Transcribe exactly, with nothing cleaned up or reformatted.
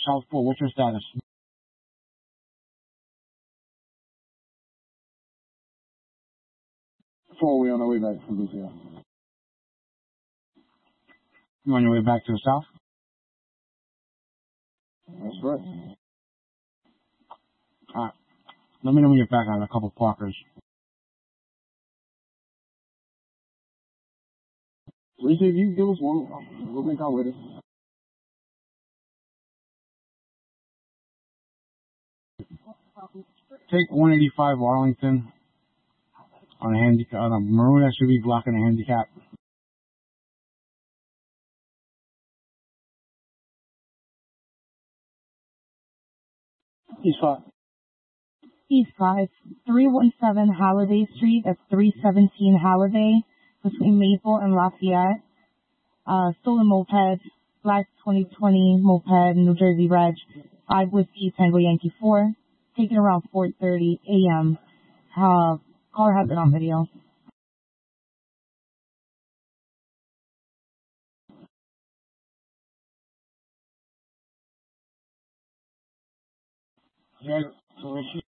Southpaw, what's your status? Four, we on our way back from Lucia. You on your way back to the south? That's right. Alright. Let me know when you're back. I have a couple Parkers. Richie, if you give us one, we'll make our way there. Take one eighty-five Arlington on a handicap, on a maroon S U V blocking a handicap. He's five. East five, three one seven Halliday Street, that's three seventeen Halliday, between Maple and Lafayette. Uh, stolen moped, black twenty twenty moped, New Jersey reg, five Whiskey, Tango Yankee four, taken around four thirty a.m. Uh, caller has it on video. Yeah, so Richie.